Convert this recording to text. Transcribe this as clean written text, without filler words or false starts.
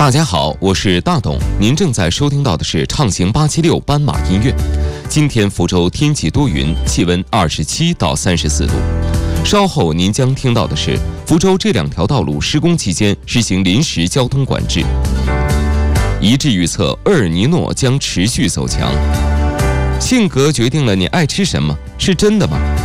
大家好，我是大董，您正在收听到的是畅行876斑马音乐。今天福州天气多云，气温27到34度。稍后您将听到的是福州这2条道路施工期间实行临时交通管制。一致预测厄尔尼诺将持续走强。性格决定了你爱吃什么，是真的吗？